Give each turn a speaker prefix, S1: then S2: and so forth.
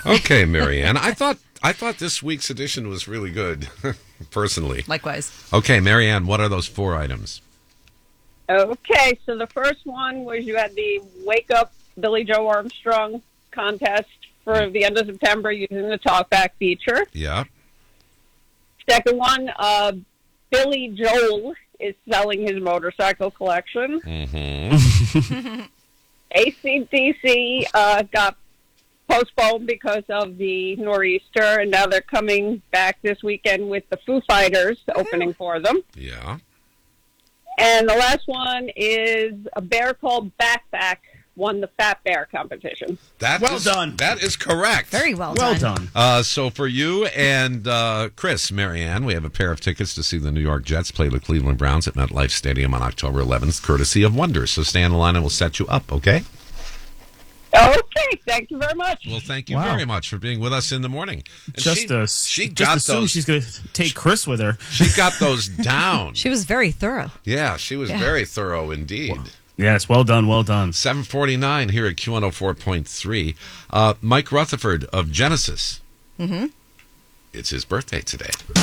S1: Okay, Marianne. I thought this week's edition was really good, personally.
S2: Likewise.
S1: Okay, Marianne, what are those 4 items?
S3: Okay, so the first one was you had the Wake Up Billy Joe Armstrong contest for the end of September using the Talkback feature.
S1: Yeah.
S3: Second one, Billy Joel is selling his motorcycle collection.
S1: Mm-hmm.
S3: AC/DC got postponed because of the nor'easter, and now they're coming back this weekend with the Foo Fighters opening for them.
S1: Yeah.
S3: And the last one is a bear called Backpack won the Fat Bear competition.
S1: Well
S4: done.
S1: That is correct.
S2: Very well
S4: done.
S1: So for you and Chris, Marianne, we have a pair of tickets to see the New York Jets play the Cleveland Browns at MetLife Stadium on October 11th, courtesy of Wonders. So stay on the line and we'll set you up, okay?
S3: Okay, thank you very much.
S1: Well, thank you very much for being with us in the morning. And
S4: Just assume she's going to take Chris with her.
S1: She got those down.
S2: She was very thorough.
S1: Yeah, she was very thorough indeed.
S4: Yes, well done, well done.
S1: 7:49 here at Q104.3. Mike Rutherford of Genesis.
S2: Mm-hmm.
S1: It's his birthday today.